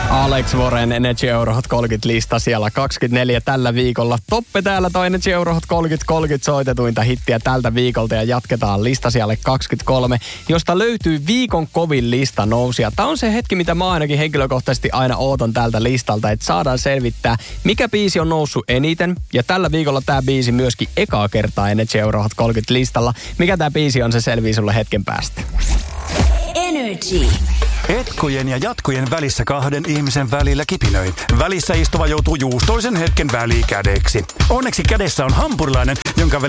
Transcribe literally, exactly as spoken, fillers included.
Alex Warren Energy Eurohot kolmekymmentä lista siellä kaksikymmentäneljä tällä viikolla. Toppe täällä toi Energy Eurohot kolmekymmentä kolmekymmentä soitetuinta hittiä tältä viikolta ja jatketaan lista siellä kaksikymmentäkolme, josta löytyy viikon kovin lista nousia. Tämä on se hetki, mitä mä ainakin henkilökohtaisesti aina ootan tältä listalta, että saadaan selvittää, mikä biisi on noussut eniten. Ja tällä viikolla tämä biisi myöskin ekaa kertaa Energy Eurohot kolmekymmentä listalla. Mikä tämä biisi on, se selvii sulle hetken päästä. Energy. Etkojen ja jatkojen välissä kahden ihmisen välillä kipinöi. Välissä istuva joutuu juustoisen hetken välikädeksi. Onneksi kädessä on hampurilainen, jonka väli